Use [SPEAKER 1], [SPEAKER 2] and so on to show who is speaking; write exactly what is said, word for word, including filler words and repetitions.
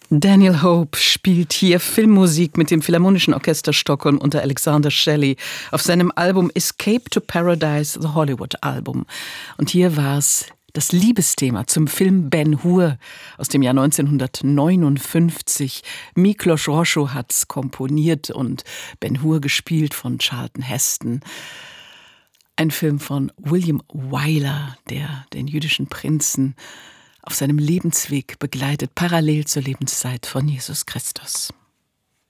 [SPEAKER 1] Daniel Hope spielt hier Filmmusik mit dem Philharmonischen Orchester Stockholm unter Alexander Shelley auf seinem Album Escape to Paradise, The Hollywood Album. Und hier war es das Liebesthema zum Film Ben-Hur aus dem Jahr neunzehnhundertneunundfünfzig. Miklos Rozsa hat's komponiert und Ben-Hur gespielt von Charlton Heston. Ein Film von William Wyler, der den jüdischen Prinzen auf seinem Lebensweg begleitet, parallel zur Lebenszeit von Jesus Christus.